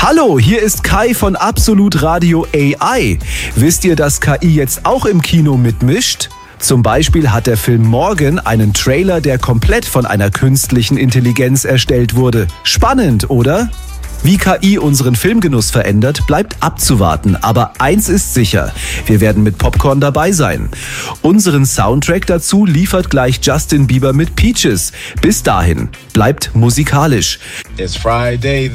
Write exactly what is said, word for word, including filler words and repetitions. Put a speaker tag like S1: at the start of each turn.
S1: Hallo, hier ist Kai von Absolut Radio A I. Wisst ihr, dass K I jetzt auch im Kino mitmischt? Zum Beispiel hat der Film Morgan einen Trailer, der komplett von einer künstlichen Intelligenz erstellt wurde. Spannend, oder? Wie K I unseren Filmgenuss verändert, bleibt abzuwarten. Aber eins ist sicher, wir werden mit Popcorn dabei sein. Unseren Soundtrack dazu liefert gleich Justin Bieber mit Peaches. Bis dahin, bleibt musikalisch.
S2: It's Friday